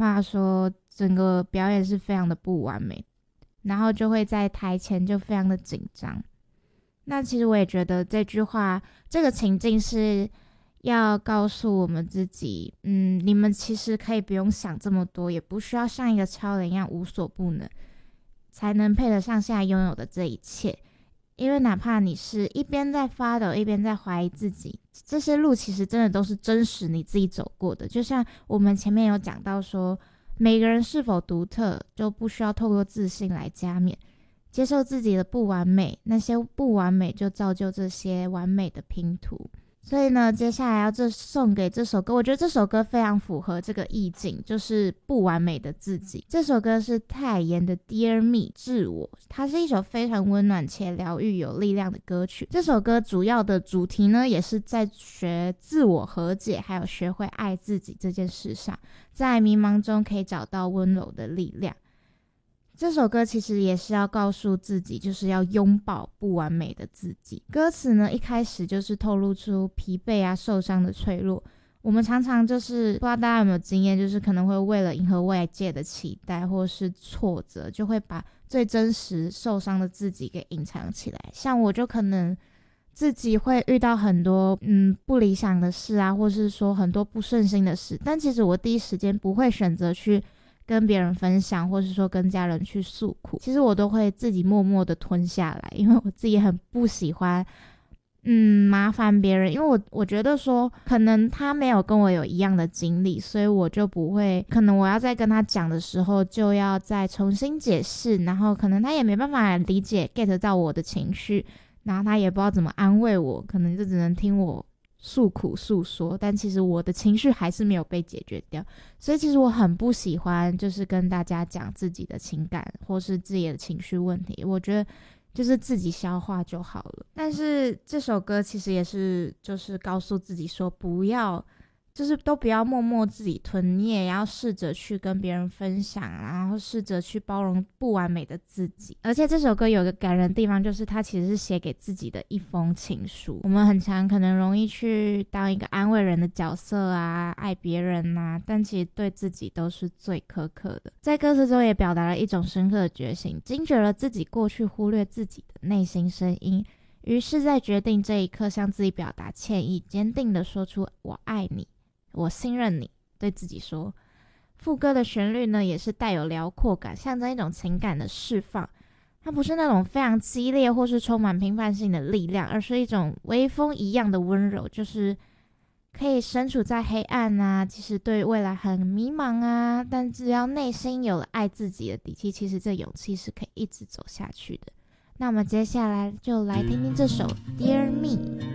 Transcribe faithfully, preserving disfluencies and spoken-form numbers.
怕说整个表演是非常的不完美，然后就会在台前就非常的紧张。那其实我也觉得这句话这个情境是要告诉我们自己，嗯，你们其实可以不用想这么多，也不需要像一个超人一样无所不能才能配得上现在拥有的这一切。因为哪怕你是一边在发抖一边在怀疑自己，这些路其实真的都是真实你自己走过的。就像我们前面有讲到说，每个人是否独特就不需要透过自信来加冕，接受自己的不完美，那些不完美就造就这些完美的拼图。所以呢，接下来要这送给这首歌，我觉得这首歌非常符合这个意境，就是不完美的自己。这首歌是泰妍的 Dear Me 致我，它是一首非常温暖且疗愈有力量的歌曲。这首歌主要的主题呢，也是在学自我和解，还有学会爱自己这件事上，在迷茫中可以找到温柔的力量。这首歌其实也是要告诉自己，就是要拥抱不完美的自己。歌词呢，一开始就是透露出疲惫啊、受伤的脆弱。我们常常就是不知道大家有没有经验，就是可能会为了迎合外界的期待或是挫折，就会把最真实受伤的自己给隐藏起来。像我就可能自己会遇到很多嗯不理想的事啊，或是说很多不顺心的事，但其实我第一时间不会选择去跟别人分享，或是说跟家人去诉苦，其实我都会自己默默的吞下来，因为我自己很不喜欢嗯麻烦别人，因为我我觉得说可能他没有跟我有一样的经历，所以我就不会，可能我要在跟他讲的时候就要再重新解释，然后可能他也没办法理解 get 到我的情绪，然后他也不知道怎么安慰我，可能就只能听我诉苦诉说，但其实我的情绪还是没有被解决掉。所以其实我很不喜欢就是跟大家讲自己的情感或是自己的情绪问题，我觉得就是自己消化就好了。但是这首歌其实也是就是告诉自己说，不要就是都不要默默自己吞，你也要试着去跟别人分享，然后试着去包容不完美的自己。而且这首歌有个感人的地方，就是它其实是写给自己的一封情书。我们很常可能容易去当一个安慰人的角色啊，爱别人啊，但其实对自己都是最苛刻的。在歌词中也表达了一种深刻的觉醒，惊觉了自己过去忽略自己的内心声音，于是在决定这一刻向自己表达歉意，坚定地说出我爱你，我信任你，对自己说。副歌的旋律呢，也是带有辽阔感，象征一种情感的释放。它不是那种非常激烈或是充满批判性的力量，而是一种微风一样的温柔，就是可以身处在黑暗啊，其实对未来很迷茫啊，但只要内心有了爱自己的底气，其实这勇气是可以一直走下去的。那我们接下来就来听听这首 Dear Me。